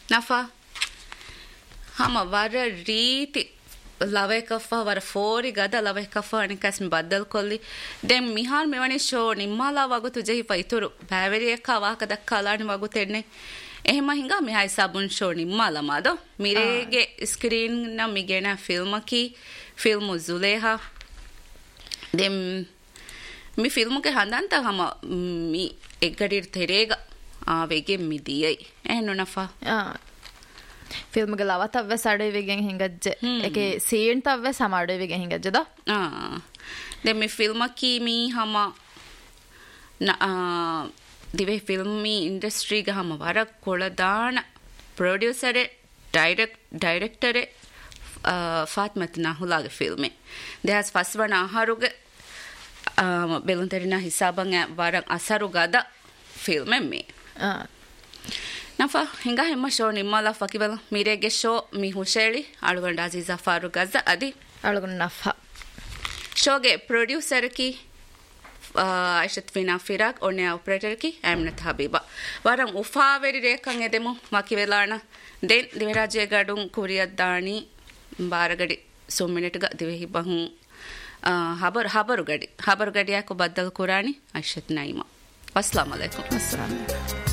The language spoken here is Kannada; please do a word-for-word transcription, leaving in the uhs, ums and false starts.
ನಫಾ ಹಮ ವರ ರೀತಿ ಲವೆ ಕಫ ವರ ಫೋರಿ ಗದ ಲವೆ ಕಫ ಅನಿಕಸ್ ಬದ್ದಲ್ ಕೊಲ್ಲಿ ದೆನ್ ಮಿಹಾರ್ ಮೆವನಿ ಶೋ ನಿಮ್ಮಲ ವಗು ತುಜೆ ಪೈತುರು ಬ್ಯಾವೆರಿ ಎಕ್ಕ ವಾಕ ದಕ್ಕ ಅಲಾಣಿ ವಗು ತೆನ್ನೆ එහෙම හිඟා මෙහයි සබුන් ෂෝ නිම්මාලා මාදෝ මිරේගේ ස්ක්‍රීන් නම් මිගෙන ෆිල්ම් කි ෆිල්ම් ජුලේහා දෙම් මි ෆිල්ම් ಕೆ ಹಂದಂತ ಹಮ ಮಿ ಎಗ್ಗಡಿರ್ ತೆರೇಗ ಆವೆಗೆ ಮಿದಿಯೈ ಏನು ನಫಾ ෆිල්ම් ಗೆ ಲವತವ್ವೆ ಸಡೆವಿಗೆನ್ ಹಿಂಗಜ್ಜೆ ಏಕೆ ಸೀನ್ ತವ್ವೆ ಸಮಾಡೆವಿಗೆ ಹಿಂಗಜ್ಜೆದ ಆ ದೆಮ್ ಮಿ ಫಿಲ್ಮ್ ಕಿ ಮಿ ಹಮ ಆ ದಿವೆ ಫಿಲ್ಮಿ ಇಂಡಸ್ಟ್ರಿಗೆ ಹಮ ವರ ಕೊಳದಾಣ ಪ್ರೊಡ್ಯೂಸರೆ ಡೈರೆಕ್ಟ್ ಡೈರೆಕ್ಟರೆ ಫಾತ್ಮತ್ ನಾಹುಲಾಗೆ ಫಿಲ್ಮೆ ದೇಹಸ್ ಫಸ್ವಣ ಆಹಾರುಗೆ ಬೆಲುಂತರಿನ ಹಿಸಾಬಂಗ ವರ ಅಸರುಗದ ಫಿಲ್ಮೆ ಮೇ ನಫಾ ಹಿಂಗ ಹೆಮ್ಮ show ನಿಮ್ಮಲ ಫಕಿಬಲ ಮೀರೆಗೆ show me ಹುಷೇಳಿ ಅಳುಗಂಡ Aziza Farooq ಅಜ್ಜ ಅದಿ ಅಳುಗಂಡ ನಫಾ ಶೋಗೆ ಪ್ರೊಡ್ಯೂಸರ್ ಕಿ ಐಶತ್ ಫಿನಾ ಫಿರಾಕ್ ಒಣ್ಣೆ ಆಪರೇಟರ್ ಕಿ ಆಮ್ನತ್ ಹಬೀಬಾ ವರಂ ಉಫಾವೆರಿ ರೇಖಂ ಎದೆಮು ಮಕಿವೆಲಾಣ ದೆನ್ ದಿವರಾಜೆ ಗಡುಂ ಕುರಿಯದ್ದಾಣಿ ಬಾರಗಡಿ ಸೊಮ್ಮಿನೆಟ್ಗ ದಿವೆ ಹಿಬಹು ಹಬರ್ ಹಬರು ಗಡಿ ಹಬರು ಗಡಿಯಾಕು ಬದ್ದಲ್ ಕುರಾಣಿ ಐಶತ್ ನೈಮಾ ಅಸ್ಸಲಾಮು ಅಲೈಕುಂ ಅಸ್ಸಲಾಮು